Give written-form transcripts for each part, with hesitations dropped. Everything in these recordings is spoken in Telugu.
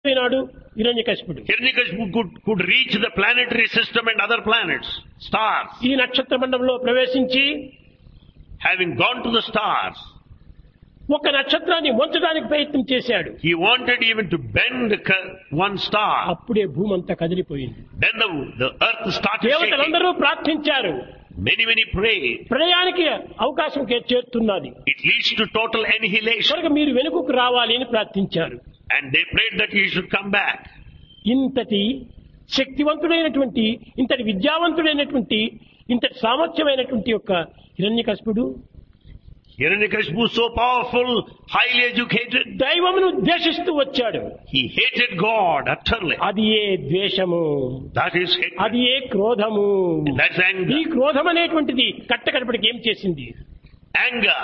అయినాడు హిరణ్యకశిపుడు. Hiranyakashipu could reach the planetary system and other planets, stars. ఈ నక్షత్ర మండలంలో ప్రవేశించి Having gone to the stars, ఒక నక్షత్రాన్ని వంచడానికి ప్రయత్నం చేశాడు. he wanted even to bend one star. అప్పుడే భూమి అంతా కదిలిపోయింది. Then the earth started shaking. దేవతలందరూ ప్రార్థించారు. Many prayed. ప్రళయానికి అవకాశం చేరుతున్నది. It leads to total annihilation. కనుక మీరు వెనుకకు రావాలి అని ప్రార్థించారు. And they prayed that he should come back. ఇంతటి శక్తివంతుడైనటువంటి, ఇంతటి విద్యావంతుడైనటువంటి, ఇంతటి సామర్థ్యమైనటువంటి యొక్క హిరణ్యకశిపుడు Hiranyakashipu was so powerful, highly educated. దైవమును ద్వేషిస్తూ వచ్చాడు. He hated God utterly. అది ఏ ద్వేషము, That is hatred. అది ఏ క్రోధము. That's ఈ anger. క్రోధం అనేటువంటిది కట్టకడపడికి ఏం చేసింది? Anger.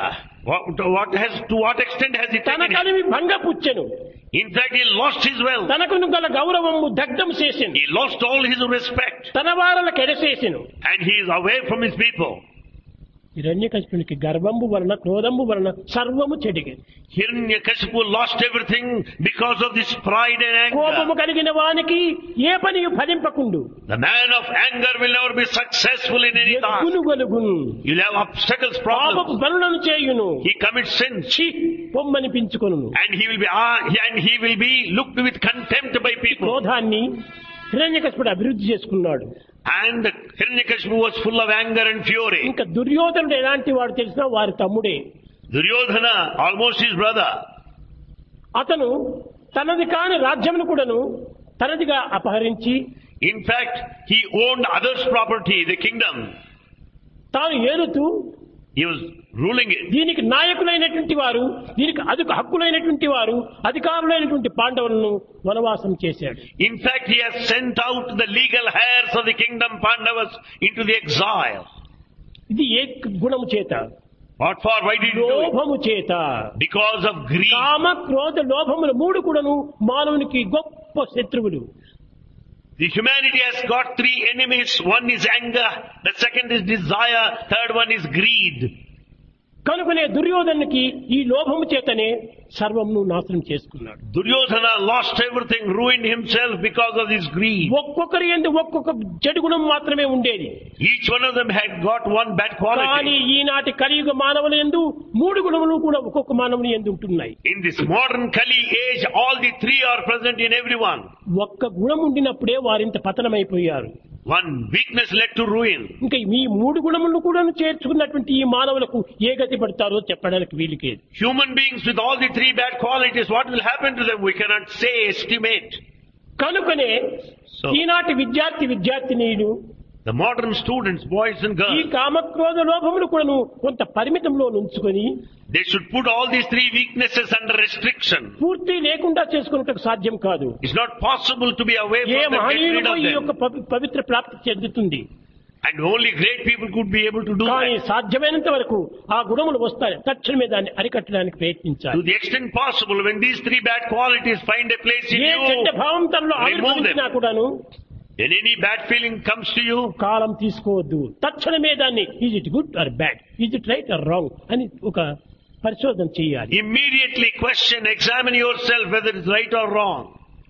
To what extent has it తన taken him? Kalimi భంగపుచ్చెను. In fact, he lost his wealth. తనకును గల గౌరవము దగ్ధం చేసింది. He lost all his respect. తన వారలకు ఎడసేసెను. And he is away from his people. హిరణ్యకశిపునికి గర్వంబు వలన, క్రోధంబు వలన సర్వము చెడిగే. Hiranyakashipu lost everything because of this pride and కోపము anger. కలిగిన వానికి ఏ పని ఫలింపకుండు. The man of anger will never be successful in any task. గునుగొలుగును. You'll have obstacles, పాపపు problems. పనులను చేయును. He commits sins. ఛీ పొమ్మనిపించుకొనును. And he will be looked with contempt by people. క్రోధాన్ని హిరణ్యకశిపుడు అభివృద్ధి చేసుకున్నాడు. And Hiranyakashipu was full of anger and fury. ఇంకా దుర్యోధనుడు ఎలాంటి వాడు తెలిసినా వారి తమ్ముడే. Duryodhana, almost his brother. అతను తనది కాని రాజ్యమును కూడాను తనదిగా అపహరించి In fact, he owned others' property, the kingdom. తాను ఏలుతూ He was ruling it. దీనికి నాయకులైనటువంటి వారు, దీనికి హక్కులైనటువంటి వారు, అధికారులైనటువంటి పాండవులను వనవాసం చేశాడు. In fact, he has sent out the legal heirs of the kingdom Pandavas into the exile. ఇది ఏ గుణము చేత? What for? Why did he do it? లోభము చేత. Because of greed. కామ క్రోధ లోభములు మూడు కూడాను మానవునికి గొప్ప శత్రువులు. The humanity has got three enemies. One is anger, the second is desire, third one is greed. కనుకనే దుర్యోధనునికి ఈ లోభము చేతనే సర్వమును నాశనం చేసుకున్నాడు. Duryodhana lost everything, ruined himself because of his greed. ఒక్కొక్కరి యందు ఒక్కొక్క చెడు గుణం మాత్రమే ఉండేది. Each one of them had got one bad కానీ quality. ఈనాటి కలియుగ మానవుల యందు మూడు గుణములు కూడా ఒక్కొక్క మానవుని యందు ఉంటున్నాయి. In this modern Kali age, all the three are present in everyone. ఒక్క గుణం ఉండినప్పుడే వారింత పతనమైపోయారు. One weakness led to ruin. ఇంకా ఈ మూడు గుణములను కూడా చేర్చుకున్నటువంటి ఈ మానవులకు ఏ గతి పడతారో చెప్పడానికి వీలుకేది. Human beings with all the three bad qualities, what will happen to them? We cannot say, estimate. కనుకనే So- ఈనాటి విద్యార్థినీయులు The modern students, boys and ఈ girls, కామక్రోధ లోభములు కూడాను కొంత పరిమితంలో ఉంచుకొని they should put all these three weaknesses under restriction. పూర్తి లేకుండా చేసుకున్నట్టు సాధ్యం కాదు. It's not possible to be away A from them, get rid మహనీయులకు of ఈ them. యొక్క పవిత్ర ప్రాప్తి చెందుతుంది. And only great people could be able to do కానీ that. సాధ్యమైనంత వరకు ఆ గుణములు వస్తాయి, తక్షణమే దాన్ని అరికట్టడానికి To ప్రయత్నించాలి. the extent possible, when these three bad qualities find a place in ఏ చెడ్డ you, భావం తనలో remove ఆవిర్భవించినా them. కూడాను When any bad feeling comes to you, కాలం తీసుకోవద్దు. తక్షణమే దాన్ని is it good or bad, is it right are wrong అని ఒక పరిశోధన చేయాలి. immediately question, examine yourself whether it's right or wrong.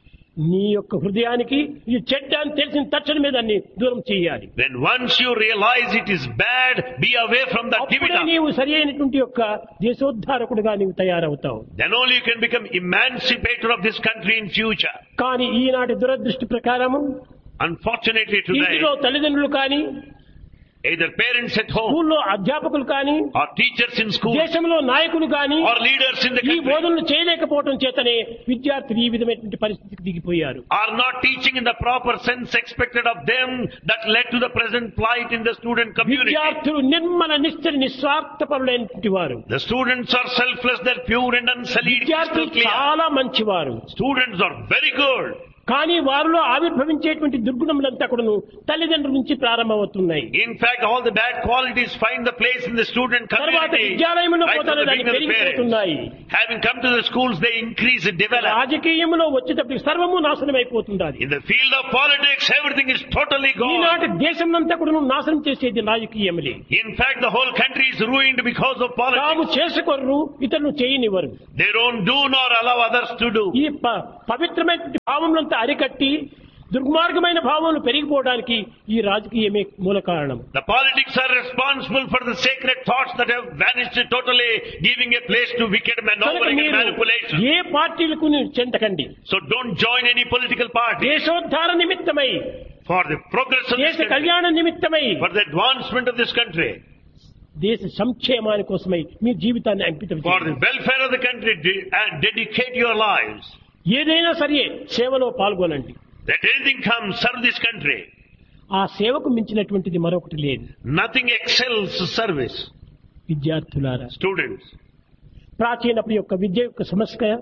నీ యొక్క హృదయానికి ఇది చెడ్డ అని తెలిసిన తక్షణమే దాన్ని దూరం చేయాలి. When once you realize it is bad, be away from that, give it అప్పుడే up. నీవు సరి అయినటువంటి యొక్క దేశోద్ధారకుడుగా నీవు తయారవుతావు. Then only you can become emancipator of this country in future. కానీ ఈనాటి దురదృష్టి ప్రకారము Unfortunately today, ఇంటిలో తల్లిదండ్రులు కానీ, either parents at home స్కూల్లో అధ్యాపకులు కానీ, or teachers in school దేశంలో నాయకులు కానీ or leaders in the ఈ country బోధనలు చేయలేకపోవడం చేతనే విద్యార్థులు ఈ విధమైనటువంటి పరిస్థితికి దిగిపోయారు. are not teaching in the proper sense expected of them that led to the present plight in the student community. విద్యార్థులు నిర్మల నిశ్చల నిస్వార్థపరులైనటువంటి వారు. The students are selfless, they're pure and unsullied, crystal విద్యార్థులు clear. చాలా మంచివారు. Students are very good. కానీ వారిలో ఆవిర్భవించేటువంటి దుర్గుణములంతా కూడాను తల్లిదండ్రుల నుంచి ప్రారంభమవుతున్నాయి. In fact, all the bad qualities find the place in the student తర్వాత community. విద్యాలయంలో Right from పోతానే the దాన్ని beginning of the పెరిగిపోతున్నాయి. parents. Having come to the schools, they increase and develop. రాజకీయంలో వచ్చేటప్పుడు సర్వము నాశనం అయిపోతుంది. In the field of politics, everything is totally ఈనాటి gone. దేశం అంతా కూడా నాశనం చేసేది రాజకీయములే. In fact, the whole country is ruined because of తాము politics. చేసుకోరు, ఇతరులు చేయనివ్వరు. They don't do nor allow others to do. ఈ పవిత్రమైన భావములంతా అరికట్టి దుర్మార్గమైన భావములు పెరిగిపోవడానికి ఈ రాజకీయమే మూల కారణం. The politics are responsible for the sacred thoughts that have vanished totally, giving a place to wicked maneuvering and manipulation. ఏ పార్టీలకు చెందకండి. So don't join any political party. దేశోద్ధార నిమిత్తమై, For the progress of this దేశ country, కళ్యాణ నిమిత్తమై, for the advancement of this country, దేశ సంక్షేమాని కోసమై మీ జీవితాన్ని అంకితం for చేయండి. the welfare of the country, dedicate your lives. ఏదైనా సరే సేవలో పాల్గొనండి. Let anything come, serve this country. ఆ సేవకు మించినటువంటిది మరొకటి లేదు. Nothing excels service. విద్యార్థులారా, Students, ప్రాచీనపు యొక్క విద్య యొక్క సంస్థ,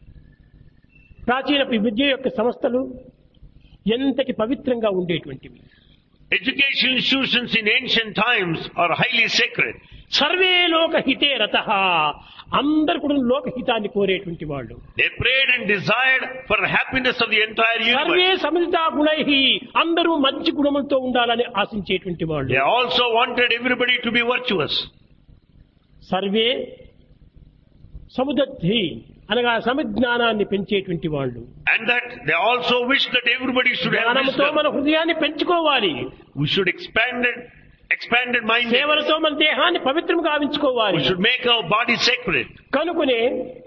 ప్రాచీనపు విద్య యొక్క సంస్థలు ఎంతటి పవిత్రంగా ఉండేటువంటివి. education institutions in ancient times are highly sacred. Survey లోకహితే రతః, అందరు కూడా లోకహితాన్ని కోరేటువంటి వాళ్ళు. They prayed and desired for the happiness of the entire survey universe. Savita గుణైః, అందరూ మంచి గుణములతో ఉండాలని ఆశించేటువంటి వాళ్ళు. They also wanted everybody to be virtuous. Survey సముదద్ధి అనగా సమిజ్ఞానాన్ని పెంచేటువంటి వాళ్ళు. And that they also wish that everybody should have జ్ఞానముతో wisdom. మన హృదయాన్ని పెంచుకోవాలి. We should expanded mind. సేవలతో మన దేహాన్ని పవిత్రం గావించుకోవాలి. We should make our body sacred. కనుకనే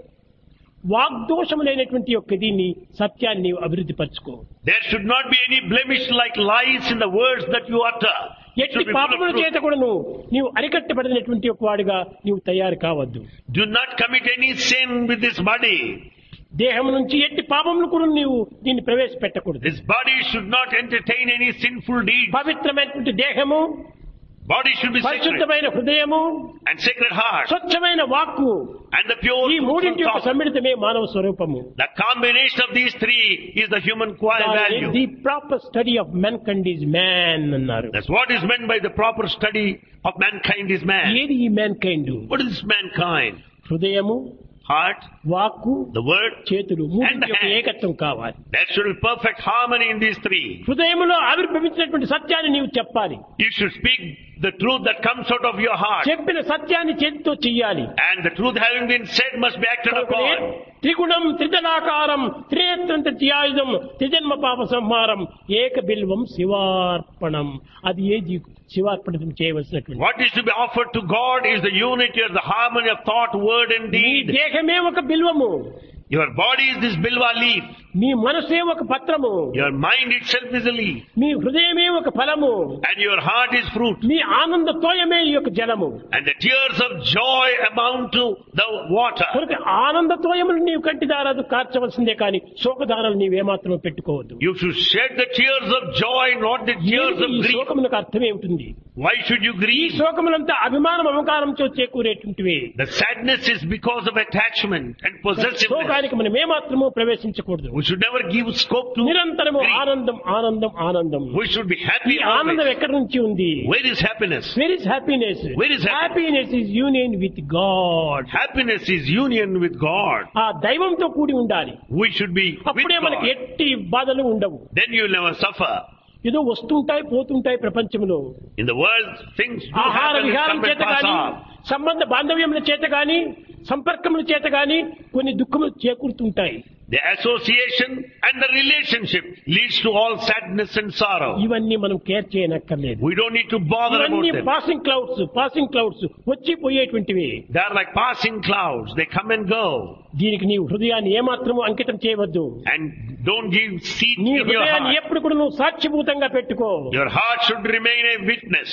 వాగ్దోషము లేనటువంటి యొక్క దీన్ని సత్యాన్ని నీవు అభివృద్ధి పరచుకో. There should not be any blemish like lies in the words that you utter. It ఎట్టి should be full of పాపముల truth. చేత కూడా నీవు అరికట్టబడినటువంటి ఒక వాడిగా నీవు తయారు కావద్దు. Do not commit any sin with this body. దేహం నుంచి ఎట్టి పాపములు కూడా నీవు దీన్ని ప్రవేశపెట్టకూడదు. This body should not entertain any sinful deeds. పవిత్రమైనటువంటి దేహము, Body should be sacred. పరిశుద్ధమైన హృదయము, And sacred heart. స్వచ్ఛమైన వాక్కు, And the pure ఈ మూడింటి యొక్క thought. సమ్మిళితమే మానవ స్వరూపము. The combination of these three is the human value. The proper study of మెన్కైండ్ is man అన్నారు. That's what is meant by the proper study of mankind is man. ఏది ఈ mankind? What is this mankind? హృదయము, Heart, వాక్కు, the word, చేతులు, And మూడింటి the యొక్క hand. ఏకత్వం కావాలి. there should be perfect harmony in these three. హృదయములో ఆవిర్భవించినటువంటి సత్యాన్ని నీవు చెప్పాలి. You should speak the truth that comes out of your heart. చెప్పిన సత్యాన్ని చేతితో చెయ్యాలి. And the truth having been said must be acted upon. త్రిగుణం త్రిదలాకారం త్రినేత్రం త్రియాయుధం త్రిజన్మ పాప సంహారం ఏక బిల్వం శివార్పణం. అది ఏది శివార్పణం చేయవలసినటువంటి. What is to be offered to God is the unity or the harmony of thought, word and నీ deed. దేహమే ఒక బిల్వము, Your body is this bilva leaf. నీ మనసే ఒక పత్రము, Your mind itself is a leaf. నీ హృదయమే ఒక ఫలము, And your heart is fruit. నీ ఆనంద తోయమే ఈ యొక్క జలము. And the tears of joy amount to the water. కనుక ఆనంద తోయములు నీవు కంటి దారాలు కార్చవలసిందే కానీ శోకధారాలు నీవేమాత్రం పెట్టుకోవద్దు. You should shed the tears of joy, not the tears ఏమిటి of ఈ grief. శోకములకు అర్థమేమిటి? Why should you ఈ grieve? శోకములంతా అభిమానం అహంకారంతో చేకూరేటువంటివి. The sadness is because of attachment and possessiveness. శోకానికి మనం ఏమాత్రము ప్రవేశించకూడదు. We should never give scope to నిరంతరము grief. ఆనందం ఆనందం ఆనందం. We should be ఈ happy ఆనందం always. ఎక్కడి నుంచి ఉంది? Where is happiness? Where is happiness? Where is happiness? Happiness is union with God. Happiness is union with God. ఆ దైవంతో కూడి ఉండాలి. We should be with అప్పుడే మనకి God. ఎట్టి బాధలు ఉండవు. Then you will never suffer. ఏదో వస్తుంటాయి పోతుంటాయి ప్రపంచంలో. In the world, things do ఆహార happen, విహారం come and చేత pass గాని, off. సంబంధ బాంధవ్యముల చేత గాని, సంపర్కముల చేత గాని కొన్ని దుఃఖములు చేకూరుతుంటాయి. The association and the relationship leads to all sadness and sorrow. ఇవన్నీ మనం care చేయనక్కర్లేదు. We don't need to bother about ఇవన్నీ them. పాసింగ్ క్లౌడ్స్ వచ్చి పోయేటువంటివి. They are like passing clouds. They come and go. దీనికి నీవు హృదయాన్ని ఏమాత్రము అంకితం చేయవద్దు. And don't give seat నీ in your హృదయాన్ని heart. ఎప్పుడు కూడా నువ్వు సాక్షిభూతంగా పెట్టుకో. Your heart should remain a witness.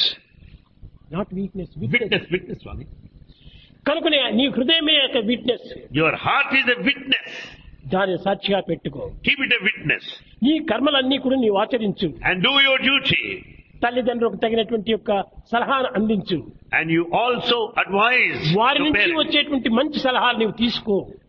Not weakness, Witness, Swami. కనుకనే నీ హృదయమే ఒక witness. Your heart is a witness. దాన్ని సాక్షిగా పెట్టుకో. Keep it a witness. నీ కర్మలన్నీ కూడా నీవు ఆచరించు. And do your duty. తల్లిదండ్రులకు తగినటువంటి యొక్క సలహాను అందించు. And you also advise వారి your నుంచి parents. వచ్చేటువంటి మంచి సలహాలు నీవు తీసుకో.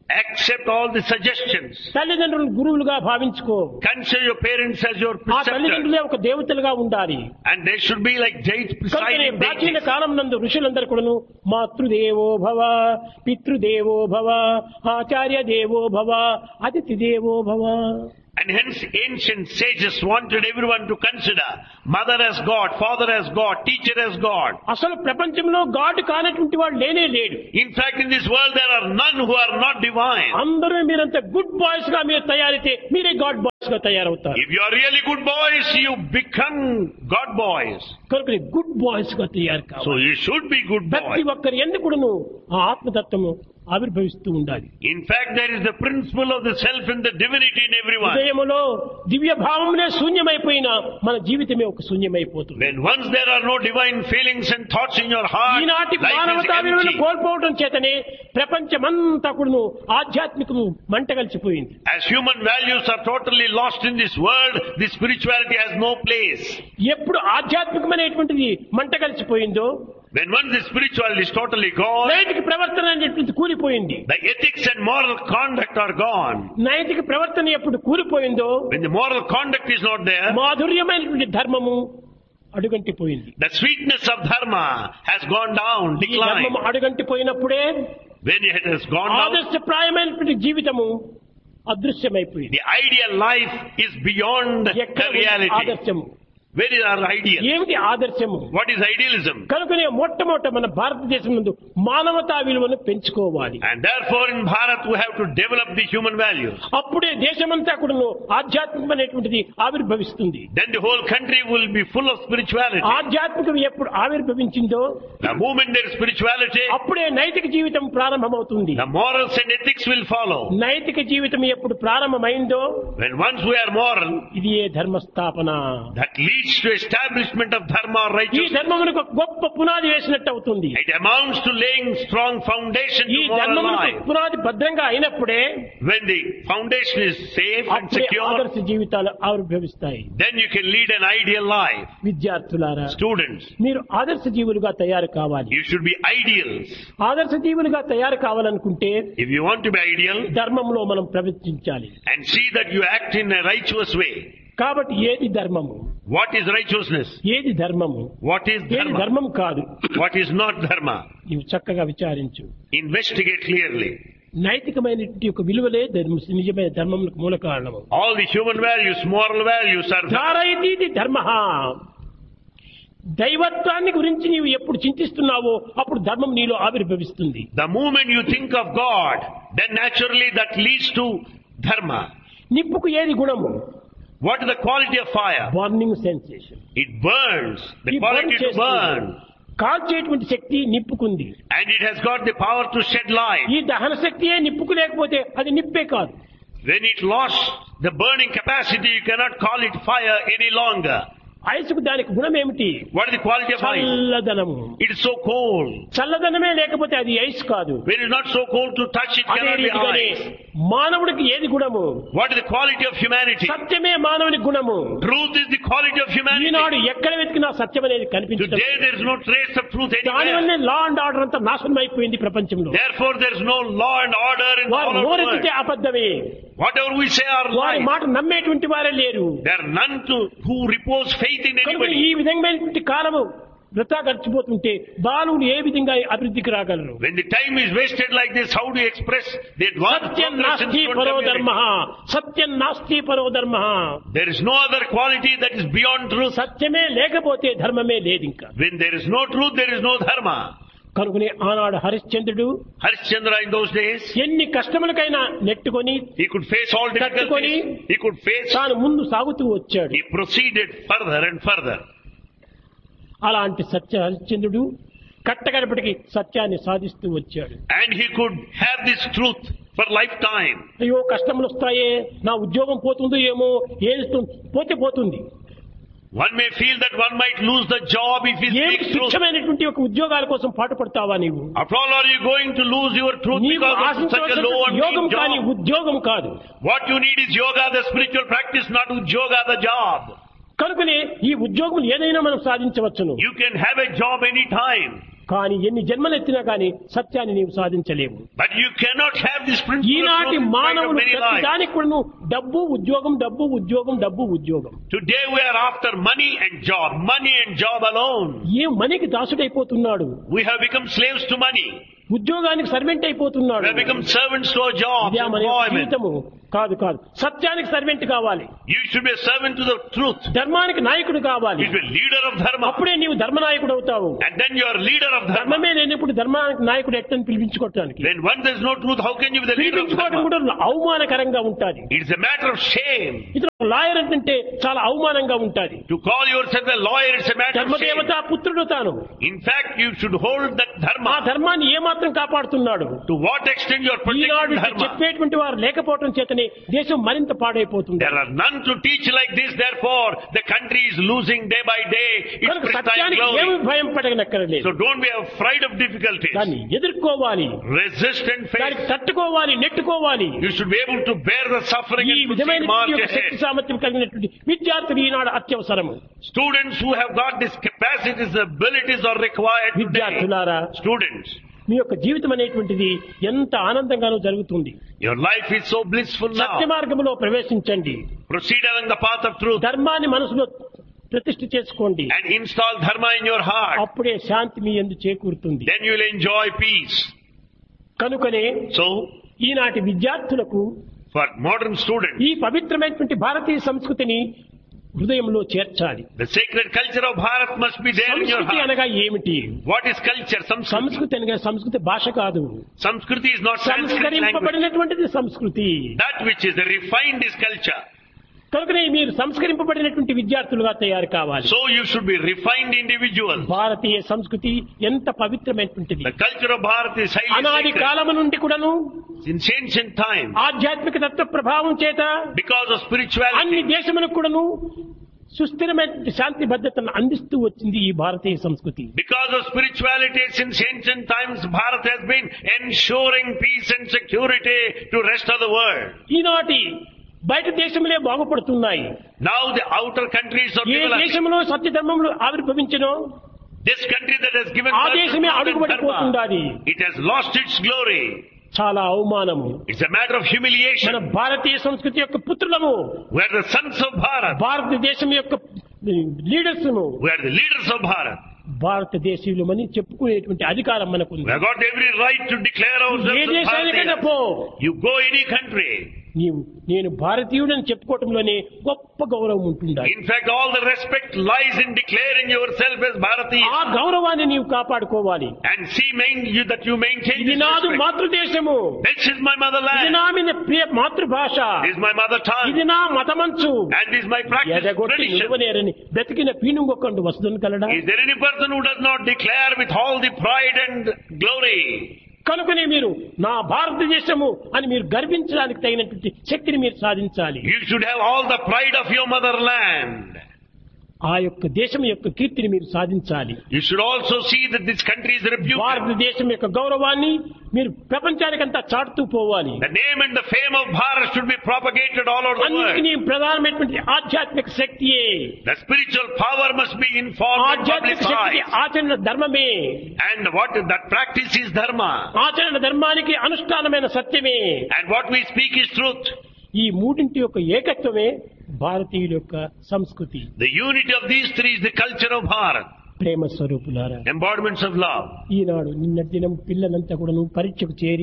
Accept all the suggestions. తల్లిదండ్రులను గురువులుగా భావించుకో. Consider your parents as your ఆ preceptors. తల్లిదండ్రులే ఒక దేవతలుగా ఉండాలి. And they should be like presiding ప్రాచీన deities. కాలం నందు ఋషులందరూ కూడాను మాతృదేవో భవ, పితృదేవో భవ, ఆచార్య దేవో భవ, అతిథి దేవో భవ. And hence ancient sages wanted everyone to consider mother as God, father as God, teacher as God. అసలు ప్రపంచంలో గాడ్ కానటువంటి వాడు లేనే లేడు. In fact, in this world there are none who are not divine. అందరూ మీరంత గుడ్ బాయ్స్ గా మీరు తయారైతే మీరే గాడ్ బాయ్స్ గా తయారవుతారు. If you are really good boys, you become God boys. కనుక గుడ్ బాయ్స్ గా తయారు So కావాలి. you should be good ప్రతి boys. ఒక్కరు ఎందుకును ఆ ఆత్మతత్వము ఆవిర్భవిస్తూ ఉండాలి. In fact, there is the principle of the self and the divinity in everyone. హృదయములో దివ్య భావములే శూన్యమైపోయినా మన జీవితమే ఒక శూన్యమైపోతుంది. When once there are no divine feelings and thoughts in your heart, ఈనాటి life is మానవతా విలువలను empty. కోల్పోవడం చేతనే ప్రపంచమంతా కూడాను ఆధ్యాత్మికము మంటగలిచిపోయింది. As human values are totally lost in this world, the spirituality has no place. ఎప్పుడు ఆధ్యాత్మికమైనటువంటిది మంటగలిచిపోయిందో When once the spirituality is totally gone, నైతిక ప్రవర్తన అనేటువంటిది కూలిపోయింది. the ethics and moral conduct are gone. నైతిక ప్రవర్తన ఎప్పుడు కూలిపోయిందో When the moral conduct is not there, మాధుర్యమైనటువంటి ధర్మము అడుగంటిపోయింది. the sweetness of dharma has gone down, ఈ declined. ధర్మము అడుగంటిపోయినప్పుడే When it has gone down, ఆదర్శప్రాయమైనటువంటి జీవితము అదృశ్యమైపోయింది. the ideal life is beyond the ఎక్కడ ఉంది reality. ఆదర్శము? Where is our ideal? ఏమిటి ఆదర్శము? What is idealism? కనుకనే మొట్టమొదట మన భారతదేశం నందు మానవతా విలువను పెంచుకోవాలి. And therefore in Bharat we have to develop the human values. అప్పుడే దేశమంతా కూడా ఆధ్యాత్మికమైనటువంటిది ఆవిర్భవిస్తుంది. Then the whole country will be full of spirituality. ఆధ్యాత్మికం ఎప్పుడు ఆవిర్భవించిందో The moment there is spirituality, అప్పుడే నైతిక జీవితం ప్రారంభమవుతుంది. the morals and ethics will follow. నైతిక జీవితం ఎప్పుడు ప్రారంభమైందో When once we are moral, ఇది ఏ ధర్మస్థాపన. that leads to establishment of dharma or ఈ righteousness. ధర్మమునకు గొప్ప పునాది వేసినట్టు అవుతుంది. It amounts to laying strong foundation ఈ to moral ధర్మమునకు life. పునాది భద్రంగా అయినప్పుడే When the foundation is safe and అప్పుడే secure, ఆదర్శ జీవితాలు ఆవిర్భవిస్తాయి. then you can lead an ideal life. విద్యార్థులారా, Students, మీరు ఆదర్శ జీవులుగా తయారు కావాలి. you should be ideals. ఆదర్శ జీవులుగా తయారు కావాలనుకుంటే If you want to be ideal, ధర్మంలో మనం ప్రవర్తించాలి. and see that you act in a righteous way. కాబట్టి ఏది ధర్మము, What is righteousness? ఏది ధర్మము, What is ఏది dharma? ధర్మం కాదు, What is not dharma? నీవు చక్కగా విచారించు. Investigate clearly. నైతికమైనటువంటి యొక్క విలువలే నిజమైన ధర్మములకు మూల కారణము. All the human values, moral values are ధారయితీతి ధర్మః. దైవత్వాన్ని గురించి నీవు ఎప్పుడు చింతిస్తున్నావో అప్పుడు ధర్మం నీలో ఆవిర్భవిస్తుంది. the moment you think of God, then naturally that leads to dharma. నిప్పుకు ఏది గుణము? What is the quality of fire? Burning sensation. It burns. The quality to burn. కాల్చేటువంటి Shakti నిప్పుకుంది. And it has got the power to shed light. ఈ దహన శక్తియే నిప్పుకు లేకపోతే అది నిప్పే కాదు. When it lost the burning capacity, you cannot call it fire any longer. ఐసుకు దానికి గుణం ఏమిటి? What is the quality of ice? చల్లదనము. It is so cold. చల్లదనమే లేకపోతే అది ఐస్ కాదు. When it is not so cold to touch, it అదే cannot be రీతిగానే ice. మానవుడికి ఏది గుణము? What is the quality of humanity? సత్యమే మానవుని గుణము. Truth is the quality of humanity. ఈనాడు ఎక్కడ వెతికినా సత్యం అనేది కనిపించదు. Today there is no trace of truth దాని anywhere. వల్లే లా అండ్ ఆర్డర్ అంతా నాశనం అయిపోయింది ప్రపంచంలో. Therefore there is no law and order in వారు all of the world. నోరెత్తితే అబద్ధమే. Whatever we say are వారి lies. మాట నమ్మేటువంటి వారే లేరు. There are none who repose faith in కనుక anybody. ఈ విధమైనటువంటి కాలము వృథా గడిచిపోతుంటే బాలుడు ఏ విధంగా అభివృద్ధికి రాగలరు? When the time is wasted like this, how do you express the advanced Satyam progress in నాస్తి human పరో community? ధర్మ, సత్యం నాస్తి పరో ధర్మ. There is no other quality that is beyond truth. సత్యమే లేకపోతే ధర్మమే లేదు ఇంకా. When there is no truth, there is no dharma. కనుకనే ఆనాడు హరిశ్చంద్రుడు Harishchandra in those days, ఎన్ని కష్టములకైనా నెట్టుకొని he could face all తట్టుకొని difficulties. He could face, తాను ముందు సాగుతూ వచ్చాడు. he proceeded further and further. అలాంటి సత్య హరిశ్చంద్రుడు కట్టగడపటికి సత్యాన్ని సాధిస్తూ వచ్చాడు. And he could have this truth for lifetime. అయ్యో కష్టములు వస్తాయే, నా ఉద్యోగం పోతుందో ఏమో, ఏది పోతే పోతుంది. One may feel that one might lose the job if he ఏమి speaks truth. తుచ్చమైనటువంటి ఒక ఉద్యోగాల కోసం పాటుపడతావా నీవు? After all, are you going to lose your truth నీవు because of such a ఆశించవలసిన low and యోగం cheap కానీ job? ఉద్యోగం కాదు. What you need is yoga, the spiritual practice, not yoga, the job. కనుకనే ఈ ఉద్యోగం ఏదైనా మనం సాధించవచ్చును. You can have a job any time. కానీ ఎన్ని జన్మలెత్తినా కానీ సత్యాన్ని నీవు సాధించలేవు. But you cannot have this principle of ఈనాటి truth in spite of మానవులు many lives. ప్రతిదానికి కూడా డబ్బు ఉద్యోగం డబ్బు ఉద్యోగం డబ్బు ఉద్యోగం. Today we are after money and job alone. ఏ మనకి దాసుడైపోతున్నాడు. We have become slaves to money. ఉద్యోగానికి సర్వెంట్ అయిపోతున్నాడు. We have become servants to our jobs, ఇదే మన employment. జీవితము కాదు కాదు. సత్యానికి సర్వెంట్ కావాలి. You should be a servant to the truth. ధర్మానికి నాయకుడు కావాలి. You should be leader of dharma. అప్పుడే నీవు ధర్మనాయకుడు అవుతావు. And then you are leader of dharma. ధర్మమే లేనప్పుడు ధర్మానికి నాయకుడు ఎట్టని పిలిపించుకోవటానికి. When one there is no truth, how can you be the leader of పిలిపించుకోవడం dharma? కూడా అవమానకరంగా ఉంటుంది. It is a matter of shame. ఇతను లాయర్ అంటే చాలా అవమానంగా ఉంటుంది. To call yourself a lawyer, it's a matter of shame. ధర్మదేవత పుత్రుడు తాను. In fact, you should hold that ఆ dharma. ధర్మాన్ని ఏమాత్రం కాపాడుతున్నాడు. To what extent you are Eenadu protecting dharma. చెప్పేటువంటి వారు లేకపోవడం చేతనే దేశం మరింత పాడైపోతుంది. There are none to teach like this, therefore the country is losing day by day its కనుక pristine సత్యానికి ఏమి glory. భయం పడగనక్కర్లేదు. So don't be afraid of difficulties. దాన్ని ఎదుర్కోవాలి, Resist and దానికి face. తట్టుకోవాలి, నెట్టుకోవాలి. You should be able to bear the suffering ఈ and proceed విధమైన march శక్తి ahead. సామర్థ్యం కలిగినటువంటి విద్యార్థులు ఈనాడు అత్యవసరము. Students who have got these capacities, abilities are required today. విద్యార్థులారా, Students, మీ యొక్క జీవితం అనేటువంటిది ఎంత ఆనందంగానూ జరుగుతుంది. your life is so blissful Satya now. మార్గంలో ప్రవేశించండి. Proceed along the path of truth ధర్మాన్ని మనసులో ప్రతిష్ఠ చేసుకోండి. and install dharma in your heart. అప్పుడే శాంతి మీ యందు చేకూరుతుంది. Then you will enjoy peace. కనుకనే So, ఈనాటి విద్యార్థులకు for modern students, ఈ పవిత్రమైనటువంటి భారతీయ సంస్కృతిని హృదయంలో చేర్చాలి. the sacred culture of Bharat must be there in your సంస్కృతి heart. అనగా ఏమిటి? What is culture? Samskriti. సంస్కృతి అనగా సంస్కృతి భాష కాదు. Samskriti is not Sanskrit language. సంస్కరింపబడినటువంటిది సంస్కృతి. That which is refined is culture. కనుకనే మీరు సంస్కరింపబడినటువంటి విద్యార్థులుగా తయారు కావాలి. So you should be refined individuals. భారతీయ సంస్కృతి ఎంత పవిత్రమైనటువంటిది. The culture of Bharat is highly అనాది sacred. కాలము నుండి కూడాను Since ancient time, ఆధ్యాత్మిక తత్వ ప్రభావం చేత because of అన్ని spirituality, దేశములకు కూడాను సుస్థిరమైన శాంతి భద్రతను అందిస్తూ వచ్చింది ఈ భారతీయ సంస్కృతి. because of spirituality, since ancient times, Bharat has been ensuring peace and security to rest of the world. ఈనాటి బయట దేశములే బాగుపడుతున్నాయి. Now the outer countries are A developing. దేశంలో సత్య ధర్మములు ఆవిర్భవించనో This country that has given ఆ birth to దేశమే truth and అడుగుబడిపోతుండాలి. dharma, it has lost its glory. చాలా అవమానము. It's a matter of మన humiliation. భారతీయ సంస్కృతి యొక్క పుత్రులము, We are the sons of Bharat. భారతదేశం యొక్క leaders, We are the leaders of Bharat. భారతదేశీయులమని చెప్పుకునేటువంటి అధికారం మనకు We have got every right to declare A ourselves as దేశానికైనా Bharatiyas. పో, You go any country. నేను భారతీయుడని చెప్పుకోవటంలోనే గొప్ప గౌరవం ఉంటుండాలి. In fact, all the respect lies in declaring yourself as ఆ Bharatiya. గౌరవాన్ని నీవు కాపాడుకోవాలి. And that you maintain ఇది this నాదు respect. మాతృదేశము, This is my ఇది motherland. నా మీద ప్రియ మాతృభాష, This is my mother tongue. ఇది నా మతమంచు. And this is my practice, ఎదగొట్టి tradition. నిలువనేరని బ్రతికిన పీనుగొక్కండు వసుదని కలడా. Is there any person who does not declare with all the pride and glory? కనుకనే మీరు నా భారతదేశము అని మీరు గర్వించడానికి తగినటువంటి శక్తిని మీరు సాధించాలి. You should have all the pride of your motherland. ఆ యొక్క దేశం యొక్క కీర్తిని మీరు సాధించాలి. You should also see that this country is reputed. భారతదేశం యొక్క గౌరవాన్ని మీరు ప్రపంచానికంతా చాటుతూ పోవాలి. The name and the fame of Bharat should be propagated all over the అన్నిటికీ world. ప్రధానమైనటువంటి ఆధ్యాత్మిక శక్తియే. The spiritual power must be informed and ఆధ్యాత్మిక శక్తి publicized. ఆచరణ ధర్మమే. And what that practice is dharma. ఆచరణ ధర్మానికి అనుష్ఠానమైన సత్యమే. And what we speak is truth. ఈ మూడింటి యొక్క ఏకత్వమే భారతీయుల యొక్క సంస్కృతి. The unity of these three is the culture of Bharat. ప్రేమ స్వరూపులారా, Embodiments of love. ఈనాడు నిన్నటి దినం పిల్లలంతా కూడా పరీక్షకు చేరి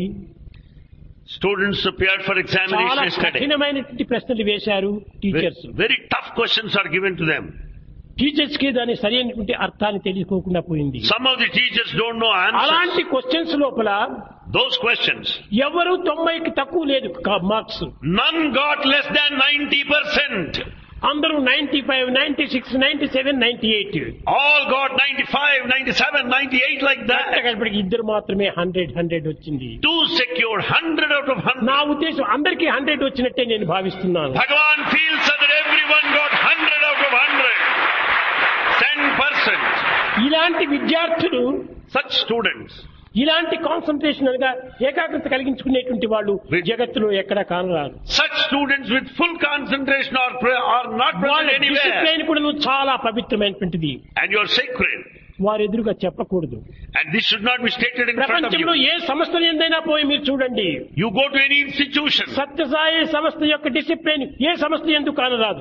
Students appeared for చాలా examination yesterday. కఠినమైనటువంటి ప్రశ్నలు వేశారు teachers. Very tough questions are given to them. Teachers కి దాని సరైనటువంటి అర్థాన్ని తెలుసుకోకుండా పోయింది. Some of the teachers don't know అలాంటి answers. క్వశ్చన్స్ లోపల Those questions. ఎవరు 90కి తక్కువ లేదు marks. None got less than 90%. అందరూ 95, 96, 97, 98. All got 95, 97, 98 like that. ఇప్పటికి ఇద్దరు మాత్రమే 100 వచ్చింది. Two secured 100 out of 100. నా ఉద్దేశం అందరికీ 100 వచ్చినట్టే నేను భావిస్తున్నాను. Bhagavan feels that everyone got 100 out of 100. 10%. ఇలాంటి విద్యార్థులు, Such students, ఇలాంటి కాన్సన్ట్రేషన్ అనగా ఏకాగ్రత కలిగించుకునేటువంటి వాళ్ళు జగత్తులో ఎక్కడా కానరారు. such students with full concentration are not వాళ్ళ present anywhere. డిసిప్లైన్ కూడా చాలా పవిత్రమైనటువంటిది. And you're sacred. వారి ఎదురుగా చెప్పకూడదు. And this should not be stated in front of ప్రపంచంలో you. ఏ సంస్థ ఎందైనా పోయి మీరు చూడండి, You go to any institution. Sathya Sai సంస్థ యొక్క డిసిప్లిన్ ఏ సంస్థ ఎందుకు కానరాదు.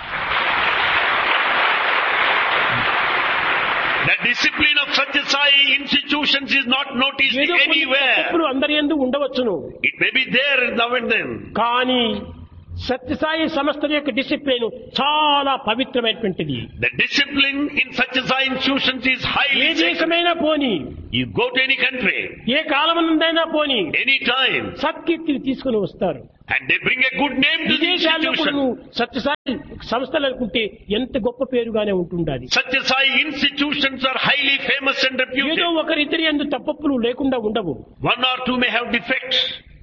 The discipline of Satya Sai institutions is not noticed ఏదో కొన్ని anywhere. తప్పులు అందరి యందు ఉండవచ్చును, It may be there now and then. కానీ సత్యసాయి సంస్థ యొక్క డిసిప్లిన్ చాలా పవిత్రమైనటువంటిది. The discipline in Satya Sai institutions is A highly sacred. దేశమైనా పోని, You go to any country, ఏ కాలమునందైనా పోని, any time, సత్కీర్తిని తీసుకుని వస్తారు. and they bring a good name to the విదేశాల్లో కూడా institution. సత్యసాయి సంస్థలు అనుకుంటే ఎంత గొప్ప పేరుగానే ఉంటుండాలి. Satya Sai institutions are highly famous and reputed. ఏదో ఒకరిద్దరి యందు తప్పులు లేకుండా ఉండవు. One or two may have defects.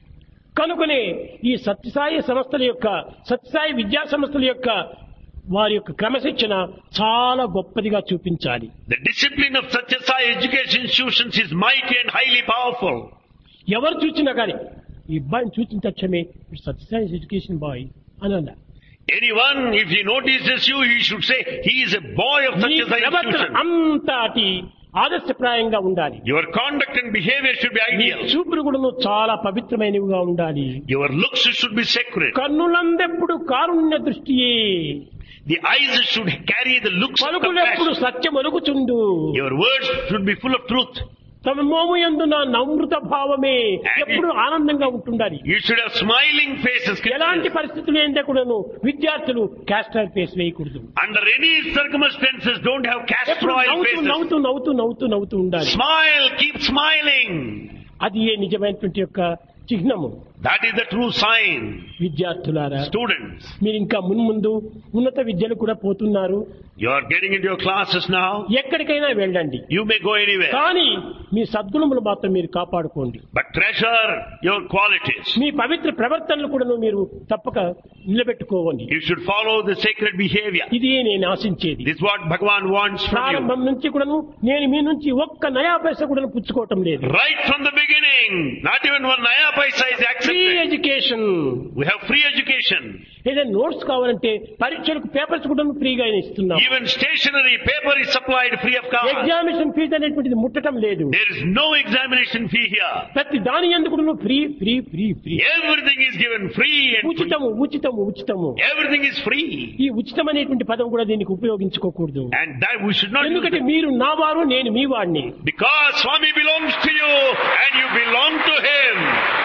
కనుకనే ఈ సత్యసాయి సంస్థల యొక్క, సత్యసాయి విద్యా సంస్థల యొక్క వారి యొక్క క్రమశిక్షణ చాలా గొప్పదిగా చూపించాలి. The discipline of Satya Sai education institutions is mighty and highly powerful. ఎవరు చూసినా కానీ ఈ అబ్బాయిని చూసిన తక్షణమే Sathya Sai education bye అనాల. Anyone, if he notices you, he should say, he is a boy of me Satya Sai ప్రవర్తన institution. అంతటి ఆదర్శప్రాయంగా ఉండాలి. Your conduct and behavior should be me ideal. చూపులు కూడా చాలా పవిత్రమైనవిగా ఉండాలి. Your looks should be sacred. కన్నులందెప్పుడు Karunya దృష్టియే, The eyes should carry the looks of పలుకులెప్పుడు compassion. సత్యమొలుకుచుండు, Your words should be full of truth. తమ మోము యందు నా నమ్రత భావమే ఎప్పుడు ఆనందంగా ఉంటుండాలి. You should have smiling faces. ఎలాంటి పరిస్థితులు ఏంటే కూడాను విద్యార్థులు క్యాస్టర్ ఫేస్ వేయకూడదు. Under any circumstances, don't have castor ఎప్పుడు oil నవ్వుతూ faces. నవ్వుతూ నవ్వుతూ నవ్వుతూ నవ్వుతూ ఉండాలి. Smile, keep smiling. అది ఏ నిజమైనటువంటి యొక్క చిహ్నము. That is the true sign. విద్యార్థులారా, Students, మీరు ఇంకా మున్ముందు ఉన్నత విద్యలు కూడా పోతున్నారు. you are getting into your classes now. ఎక్కడికైనా వెళ్ళండి, You may go anywhere. కానీ మీ సద్గుణములు మాత్రం మీరు కాపాడుకోండి. But treasure your qualities. మీ పవిత్ర ప్రవర్తనలు కూడా మీరు తప్పక నిలబెట్టుకోవాలి. You should follow the sacred behavior. ఇది నేను ఆశించేది. This is what Bhagavan wants from you. ప్రారంభం నుంచి కూడాను నేను మీ నుంచి ఒక్క నయా పైసా కూడా పుచ్చుకోవటం లేదు. Right from the beginning, not even one naya paisa is free accepted. Education. We have free education. ఏదైనా నోట్స్ కావాలంటే పరీక్షలకు పేపర్స్ కూడా ఫ్రీగా ఇస్తున్నాం. Even stationery, paper is supplied free of cost. Examination fee అనేటువంటిది ముట్టడం లేదు. There is no examination fee here. ప్రతి దాని ఎందుకు free free free free. Everything is given free and free. ఉచితము ఉచితము ఉచితము. Everything is free. ఈ ఉచితం అనేటువంటి పదం కూడా దీనికి ఉపయోగించుకోకూడదు. And that we should not use ఎందుకంటే it. మీరు నా వారు, నేను మీ వాడిని. Because Swami belongs to you and you belong to him.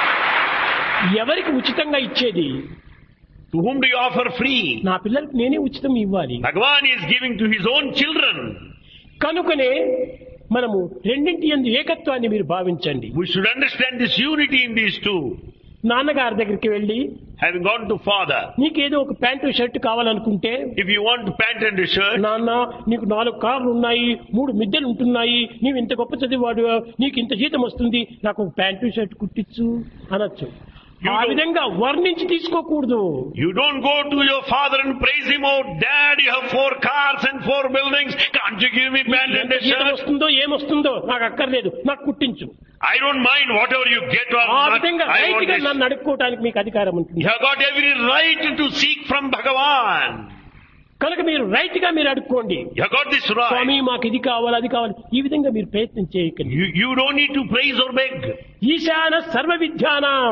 ఎవరికి ఉచితంగా ఇచ్చేది? To whom do you offer free? నా పిల్లలకు నేనే ఉచితం ఇవ్వాలి. Bhagavan is giving to his own children. కనుకనే మనము రెండింటి యందు ఏకత్వాన్ని మీరు భావించండి. We should understand this unity in these two. నాన్నగారి దగ్గరికి వెళ్ళి Having gone to father, నీకేదో ఒక ప్యాంటు షర్ట్ కావాలనుకుంటే, if you want pant and a shirt, నాన్న నీకు 4 కార్లు ఉన్నాయి, 3 మిద్దెలు ఉంటున్నాయి, నీవు ఇంత గొప్ప చదివాడు, నీకు ఇంత జీతం వస్తుంది, నాకు ఒక ప్యాంటు షర్ట్ కుట్టించు అనొచ్చు. ఆ విధంగా వర్ణించి తీసుకోకూడదు. you don't go to your father and praise him, oh dad, you have 4 cars and 4 buildings, can't you give me pant and a జీతం shirt? వస్తుందో ఏమొస్తుందో నాకు అక్కర్లేదు, నాకు కుట్టించు. I don't mind whatever you get or ఆ not. విధంగా I want రైట్ గా this. నన్ను అడుక్కోవడానికి మీకు అధికారం ఉంటుంది. You have got every right to seek from Bhagavan. కనుక మీరు రైట్ గా మీరు అడుక్కోండి. You have got this Swamy right. మాకు ఇది కావాలి అది కావాలి, ఈ విధంగా మీరు ప్రయత్నం చేయకండి. You don't need to praise or beg. ఈశాన సర్వ విద్యానాం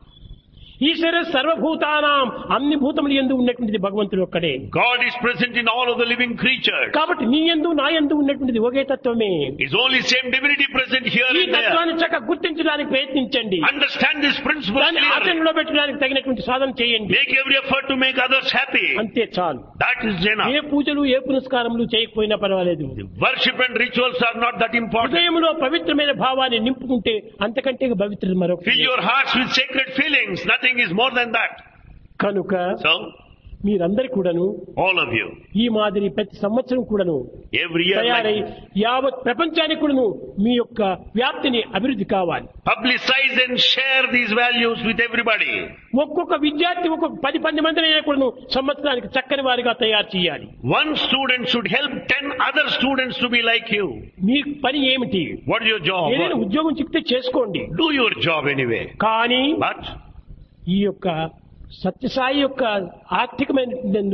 ఈశ్వర సర్వభూతానాం, అన్ని భూతములు యందు ఉన్నటువంటిది భగవంతుడు ఒక్కడే. God is present in all of the living creatures. కాబట్టి నీ యందు నా యందు ఉన్నటువంటిది ఒకే తత్వమే. It's only same divinity present here ఈ and there. తత్వాన్ని చక్కగా గుర్తించడానికి ప్రయత్నించండి. Understand this principle దాన్ని clearly. ఆచరణలో పెట్టడానికి తగినటువంటి సాధన చేయండి. Make every effort to make others happy. అంతే చాలు. That is enough. ఏ పూజలు ఏ పునస్కారములు చేయకపోయినా పర్వాలేదు. The worship and rituals are not that important. హృదయంలో పవిత్రమైన భావాన్ని నింపుకుంటే అంతకంటే పవిత్రత మరొకటి Fill లేదు. your hearts with sacred feelings. Nothing is more than that. కనుక So, మీరందరి కూడాను all of you, ఈ మాదిరి ప్రతి సంవత్సరం కూడాను every year, తయారై like, యావత్ ప్రపంచానికి కూడాను మీ యొక్క వ్యాప్తిని అభివృద్ధి కావాలి. publicize and share these values with everybody. ఒక్కొక్క విద్యార్థి ఒక్కొక్క 10 మందినైనా కూడాను సంవత్సరానికి చక్కని వారిగా తయారు చేయాలి. One student should help 10 other students to be like you. మీ పని ఏమిటి? What is your ఏదైనా job? ఉద్యోగం చెప్తే చేసుకోండి. Do your job anyway. కానీ But ఈ యొక్క సత్యసాయి యొక్క ఆర్థికమైన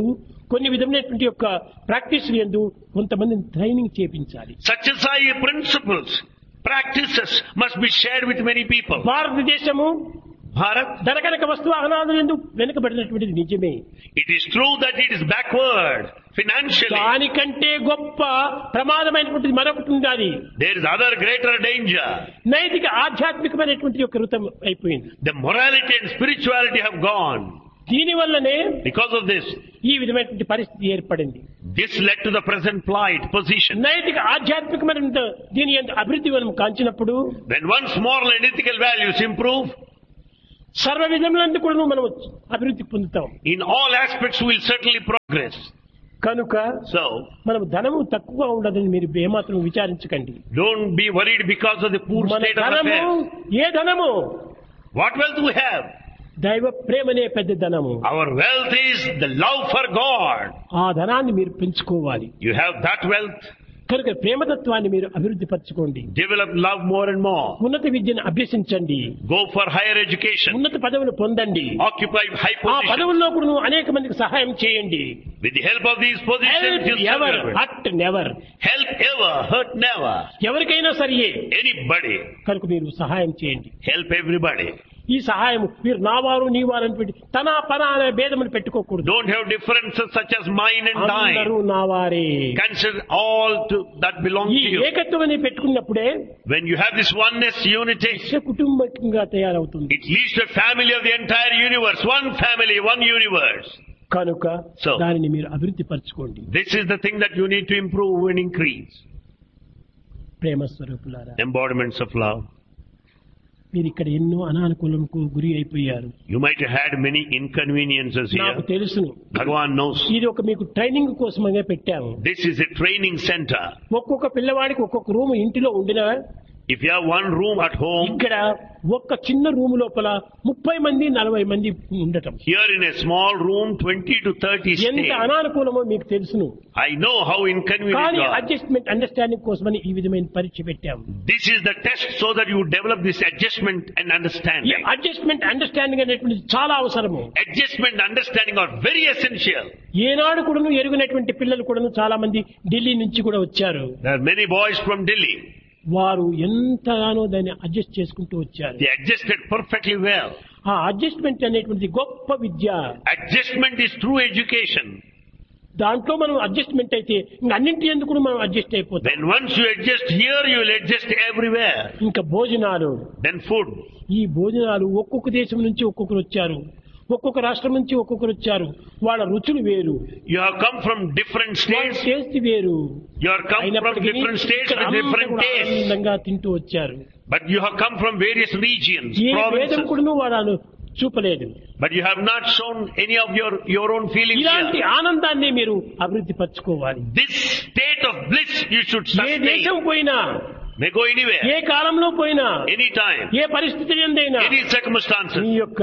కొన్ని విధమైనటువంటి యొక్క ప్రాక్టీస్ యందు కొంతమందిని training చేపించాలి. Satyasai principles, practices must be shared with many people. భారతదేశము Bharat, ధనకనక వస్తు వాహనాలు యందు వెనుకబడినటువంటిది నిజమే. it is true that it is backward financially. దానికంటే గొప్ప ప్రమాదమైనటువంటిది మరొకటి ఉండాలి. There is other greater danger. నైతిక ఆధ్యాత్మికమైనటువంటి యొక్క ఋతం అయిపోయింది. The morality and spirituality have gone. దీని వల్లనే Because of this, ఈ విధమైనటువంటి పరిస్థితి ఏర్పడింది. this led to the present plight, position. నైతిక ఆధ్యాత్మికమైన దీని యందు అభివృద్ధి మనం కాంచినప్పుడు When one's moral and ethical values improve, సర్వ విధములందు కూడా మనం అభివృద్ధి పొందుతాం. in all aspects we will certainly progress. కనుక So, మనం ధనము తక్కువ ఉండదని మీరు ఏమాత్రం విచారించకండి. don't be worried because of the poor మన state of ధనము affairs. ఏ ధనము? What wealth we have? దైవ ప్రేమనే పెద్ద ధనము. Our wealth is the love for God. ఆ ధనాన్ని మీరు పెంచుకోవాలి. You have that wealth, కనుక ప్రేమతత్వాన్ని మీరు అభివృద్ధి పరచుకోండి. develop love more and more. ఉన్నత విద్యను అభ్యసించండి. Go for higher education. ఉన్నత పదవులు పొందండి. Occupy high ఆ positions. పదవుల్లో కూడా నువ్వు అనేక మందికి సహాయం చేయండి. With the help of these positions, help you ever serve. Hurt never. Help ever, hurt never. ఎవరికైనా సరియే Anybody. కనుక మీరు సహాయం చేయండి. Help everybody. ఈ సహాయం మీరు నావారు నీవారు అనేటువంటి తన పన అనే భేదములు పెట్టుకోకూడదు. Don't have differences such as mine and అందరూ thine. నావారే. Consider all that belong ఈ to you. ఏకత్వం అని పెట్టుకున్నప్పుడే When you have this oneness, unity, కుటుంబంగా తయారవుతుంది. it leads to a family of the entire universe. One family, one universe. కనుక So, దానిని మీరు అభివృద్ధి పరచుకోండి. this is the thing that you need to improve and increase. ప్రేమ స్వరూపులారా, Embodiments of love. మీరు ఇక్కడ ఎన్నో అనానుకూలంకు గురి అయిపోయారు. You might have had many inconveniences నాకు here. తెలుసును. Bhagavan knows. ఇది ఒక మీకు ట్రైనింగ్ కోసమే పెట్టాము. This is a training center. ఒక్కొక్క పిల్లవాడికి ఒక్కొక్క రూమ్ ఇంటిలో ఉండిన If you have one room at home, ఇక్కడ ఒక్క చిన్న రూమ్ లోపల 30 మంది 40 మంది ఉండటం here in a small room, 20 to 30 ఎంత stay. అనానుకూలమో మీకు తెలుసును. I know how inconvenient కానీ you are. అడ్జస్ట్మెంట్ అండర్స్టాండింగ్ కోసమని ఈ విధమైన పరీక్ష పెట్టాము. This is the test so that you develop this adjustment and ఈ understanding. అడ్జస్ట్మెంట్ అండర్స్టాండింగ్ అనేటువంటిది చాలా అవసరము. Adjustment and understanding are very essential. ఏనాడు కూడాను ఎరుగినటువంటి పిల్లలు కూడాను చాలా మంది ఢిల్లీ నుంచి కూడా వచ్చారు. There are many boys from Delhi. వారు ఎంతగానో దాన్ని అడ్జస్ట్ చేసుకుంటూ వచ్చారు. They adjusted perfectly well. ఆ అడ్జస్ట్మెంట్ అనేటువంటిది గొప్ప విద్య. Adjustment is true education. దాంట్లో మనం అడ్జస్ట్మెంట్ అయితే ఇంకా అన్నింటి ఎందుకు మనం అడ్జస్ట్ అయిపోతాం. Then once you adjust here, you will adjust everywhere. ఇంకా భోజనాలు, Then food. ఈ భోజనాలు ఒక్కొక్క దేశం నుంచి ఒక్కొక్కరు వచ్చారు, ఒక్కొక్క రాష్ట్రం నుంచి ఒక్కొక్కరు వచ్చారు. వాళ్ళ రుచులు వేరు, You have come from different వాళ్ళ states. టేస్ట్ వేరు. You have come from అయినప్పటికీ different states ఇక్కడ with అంతా different కూడా tastes. ఆనందంగా తింటూ వచ్చారు. But you have come from various regions, ఏ భేదం provinces. కూడా వాళ్ళు చూపలేదు. But you have not shown any of your own feelings ఇలాంటి here. ఆనందాన్ని మీరు అభివృద్ధి పరచుకోవాలి. This state of bliss you should A sustain. దేశం పోయినా, May go anywhere, ఏ కాలంలో పోయినా, anytime, ఏ పరిస్థితి ఎందైనా any circumstances. మీ యొక్క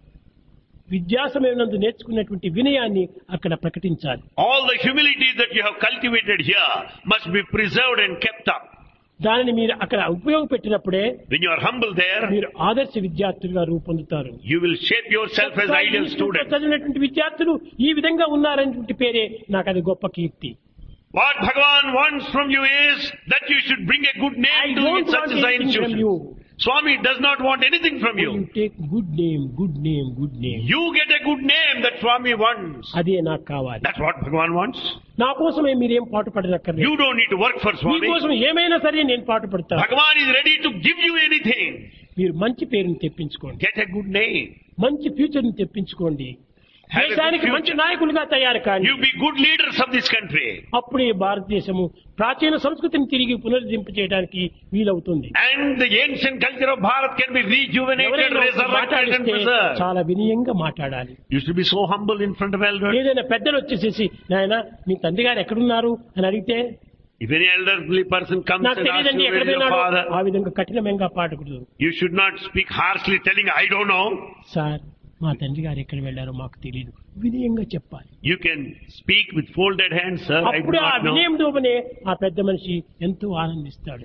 విద్యాసమయనందు నేర్చుకున్నటువంటి వినయాన్ని అక్కడ ప్రకటించాలి. All the humility that you have cultivated here must be preserved and kept up. దానిని మీరు అక్కడ ఉపయోగపెట్టినప్పుడే When you are humble there, మీరు ఆదర్శ విద్యార్థులుగా రూపొందుతారు. you will shape yourself as ideal student. చదివినటువంటి విద్యార్థులు ఈ విధంగా ఉన్నారనేటువంటి పేరే నాకు అది గొప్ప కీర్తి. What Bhagavan wants from you is that you should bring a good I name to don't such want as anything from institution. you. Swami does not want anything from You you. take good name, good name, good name. You get a good name that Swami wants. అదే నాకు కావాలి. That's what Bhagavan wants. నా కోసమే మీరేం పాటు పడనక్కర్లేదు. You don't need to work for Swami. మీకోసం ఏమైనా సరే నేను పాటు పడతాను. Bhagavan is ready to give you anything. మీరు మంచి పేరుని తెప్పించుకోండి, Get a good name. మంచి ఫ్యూచర్ ని తెప్పించుకోండి, Have a good దేశానికి మంచి future. నాయకులుగా తయారు కాండి. You be good leaders of this country. అప్పుడే భారతదేశము ప్రాచీన సంస్కృతిని తిరిగి పునరుద్ధరింప చేయడానికి వీలవుతుంది. And the ancient culture of Bharat can be rejuvenated, ఎవరైనా resurrected and మాట్లాడిస్తే preserved. చాలా వినయంగా మాట్లాడాలి. You should be so humble in front of elders. ఏదైనా పెద్దలు వచ్చేసేసి నాయన మీ తండ్రి గారు ఎక్కడున్నారు అని అడిగితే If any elderly person comes నాకు and asks తెలియదండి you ఎక్కడ where is your పోయినాడు, father, ఆ విధంగా కఠినంగా పాడకూడదు. you should not speak harshly telling, I don't know. Sir మా తండ్రి గారు ఎక్కడ వెళ్ళారో మాకు తెలియదు, వినయంగా చెప్పాలి. You can speak with folded hands, sir, I do అప్పుడే ఆ not know. వినయం దోమనే ఆ పెద్ద మనిషి ఎంతో ఆనందిస్తాడు.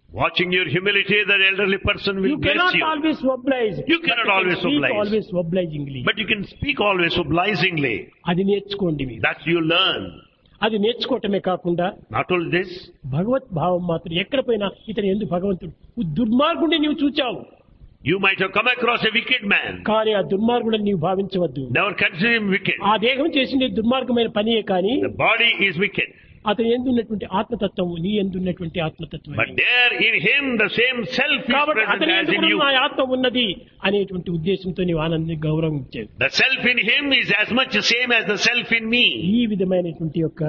Watching your humility, the elderly person will You bless cannot you. always oblige. You cannot but always speak oblige. always obligingly. But you can speak always obligingly. అది నేర్చుకోండి మీరు. That you learn. అది నేర్చుకోవటమే కాకుండా Not only this, భగవత్ భావం మాత్రం ఎక్కడ పోయినా ఇతను ఎందుకు భగవంతుడు దుర్మార్గుడిని నీవు చూచావు, you might have come across a wicked man. కానీ ఆ దుర్మార్గుడిని నీవు భావించవద్దు. Never consider him wicked. ఆ దేహం చేసింది దుర్మార్గమైన పనియే కానీ The body is wicked. అతను ఎందున్నటువంటి ఆత్మతత్వం నీ ఎందున్నటువంటి ఆత్మతత్వం. But there in him the same self is కాబట్టి present అతని as in ఎందుకు you. నా ఆత్మ ఉన్నది అనేటువంటి ఉద్దేశంతో నీవు ఆనందాన్ని గౌరవించేది. The self in him is as much the same as the self in me. ఈ విధమైనటువంటి యొక్క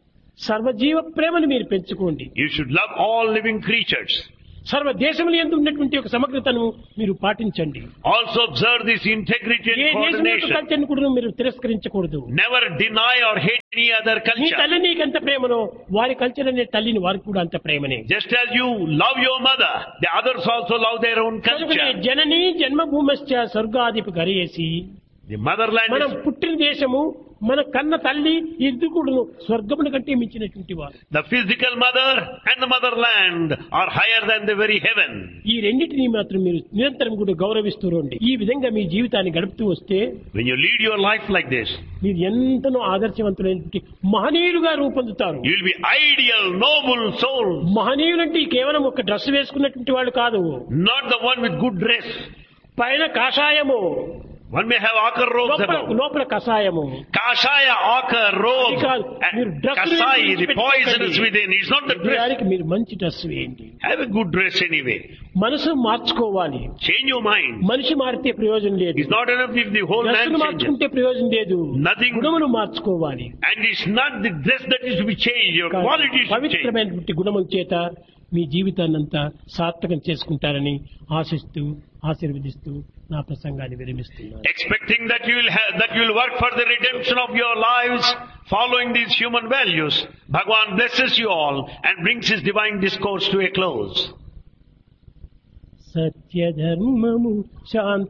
సర్వజీవ ప్రేమను మీరు పెంచుకోండి. You should love all living creatures. సర్వ దేశములు ఎందు ఉన్నటువంటి ఒక సమగ్రతను మీరు పాటించండి. Also observe this integrity A and దేశం యొక్క coordination. కల్చర్ను కూడా మీరు తిరస్కరించకూడదు. Never deny or hate any other నీ culture. తల్లి నీకెంత ప్రేమనో వారి కల్చర్ అనే తల్లిని వారికి కూడా అంత ప్రేమనే. Just as you love your mother, the others also love their own కనుకనే culture. జననీ జన్మభూమశ్చ స్వర్గాధిప గరియేసి, The motherland మనం is పుట్టిన దేశము మన కన్న తల్లి ఇద్దరు స్వర్గముల కంటే మించినటువంటి వారు. the physical mother and the motherland are higher than the very heaven. ఈ రెండింటినీ మాత్రం మీరు నిరంతరం కూడా గౌరవిస్తూ రండి. ఈ విధంగా మీ జీవితాన్ని గడుపుతూ వస్తే When you lead your life like this, మీరు ఎంతనో ఆదర్శవంతులైనటువంటి మహనీయులుగా రూపొందుతారు. you will be ideal, noble souls. మహనీయులంటే కేవలం ఒక డ్రెస్ వేసుకున్నటువంటి వాళ్ళు కాదు. Not the one with good dress. పైన కాషాయము, One may have ochre robes above. లోపల కషాయము. Kashaya, ochre, robe, అది కాదు. మీరు and dress kasai, the poison is within. It's not the dress. దానికి మీరు మంచి డ్రెస్ వేయండి. Have a good dress anyway. మనసు మార్చుకోవాలి. Change your mind. మనిషి మారితే ప్రయోజనం లేదు. It's not enough if the whole man డ్రెస్సును changes. మార్చుకుంటే ప్రయోజనం లేదు. Nothing. గుణమును మార్చుకోవాలి. And it's not the dress that is to be changed. Your కానీ quality should change. పవిత్రమైనటువంటి గుణముల చేత మీ జీవితాన్నంతా సార్థకం చేసుకుంటారని ఆశిస్తూ ఆశీర్వదిస్తూ నా ప్రసంగాన్ని విరమిస్తున్నాను. Expecting that you will work for the redemption of your lives following these human values. Bhagavan blesses you all and brings his divine discourse to a close. సత్య ధర్మము శాంతి